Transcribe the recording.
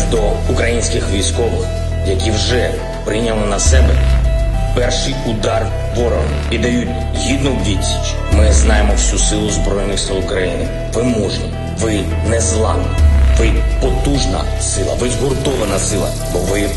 звертаюсь до українських військових, які вже прийняли на себе перший удар ворога і дають гідну відсіч. Ми знаємо всю силу Збройних сил України. Ви мужні, ви незламні, ви потужна сила, ви згуртована сила, бо ви